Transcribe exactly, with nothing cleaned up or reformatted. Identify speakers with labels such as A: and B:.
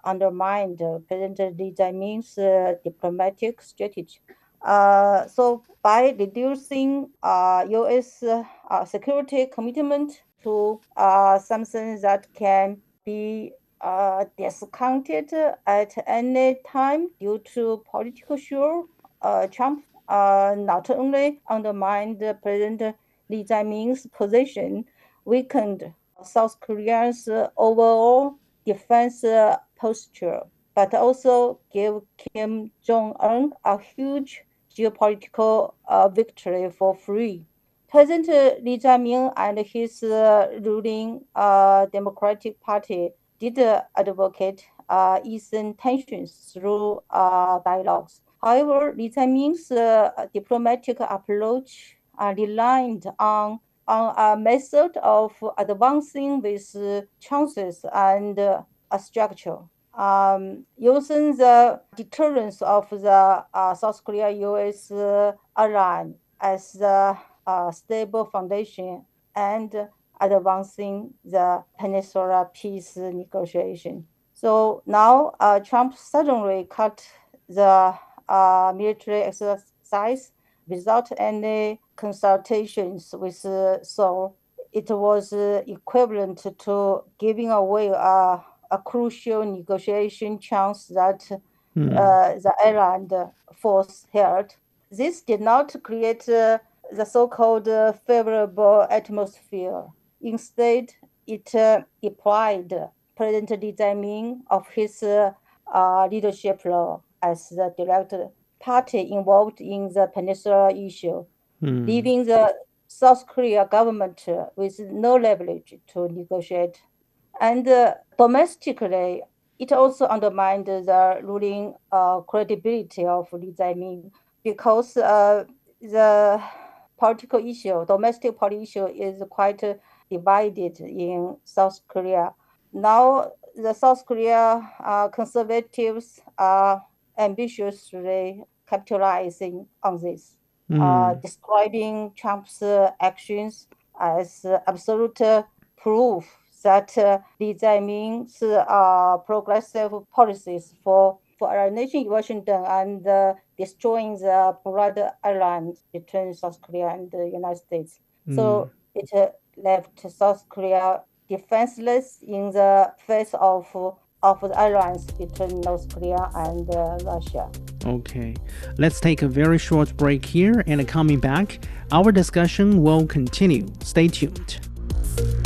A: undermined President Lee Jae-myung's uh, diplomatic strategy. Uh, so by reducing uh, U S uh, security commitment to uh, something that can be uh, discounted at any time due to political show, uh, Trump uh, not only undermined President Lee Jae-myung's position, weakened South Korea's overall defense posture, but also gave Kim Jong-un a huge geopolitical uh, victory for free. President Lee Jae-myung and his uh, ruling uh, Democratic Party did uh, advocate uh, easing tensions through uh, dialogues. However, Lee Jae-myung's uh, diplomatic approach uh, relied on on a method of advancing with chances and uh, a structure. Um, using the deterrence of the uh, South Korea-U S uh, alliance as the uh, stable foundation and advancing the Peninsula peace negotiation. So now uh, Trump suddenly cut the uh, military exercise without any consultations with uh, Seoul. It was uh, equivalent to giving away a, a crucial negotiation chance that
B: Hmm.
A: uh, the island force held. This did not create uh, the so-called uh, favorable atmosphere. Instead, it uh, deprived President Lee Jae-myung of his uh, uh, leadership role as the direct party involved in the peninsula issue,
B: Hmm.
A: leaving the South Korea government uh, with no leverage to negotiate. And uh, domestically, it also undermined the ruling uh, credibility of Lee Jae-myung because uh, the political issue, domestic political issue, is quite uh, divided in South Korea. Now, the South Korea uh, conservatives are ambitiously capitalizing on this, uh,
B: Hmm.
A: describing Trump's uh, actions as uh, absolute uh, proof that uh, Lee Jae-myung's uh, progressive policies for for our nation in Washington and uh, destroying the broad alliance between South Korea and the United States.
B: Hmm.
A: So it uh, left South Korea defenseless in the face of of the alliance between North Korea and uh, Russia.
B: Okay, let's take a very short break here and coming back, our discussion will continue. Stay tuned.